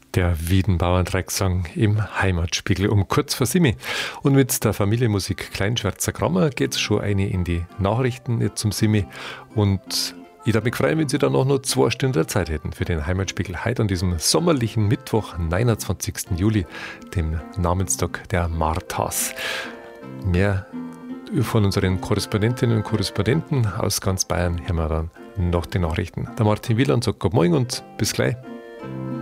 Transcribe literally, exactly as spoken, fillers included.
Der Wiedenbauer-Dreiecksang im Heimatspiegel um kurz vor Simi. Und mit der Familienmusik Kleinschwärzer Grammer geht es schon eine in die Nachrichten jetzt zum Simi. Und ich würde mich freuen, wenn Sie dann auch noch zwei Stunden Zeit hätten für den Heimatspiegel heute an diesem sommerlichen Mittwoch, neunundzwanzigsten Juli, dem Namenstag der Marthas. Mehr von unseren Korrespondentinnen und Korrespondenten aus ganz Bayern hören wir dann nach den Nachrichten. Der Martin Wieland sagt Guten Morgen und bis gleich.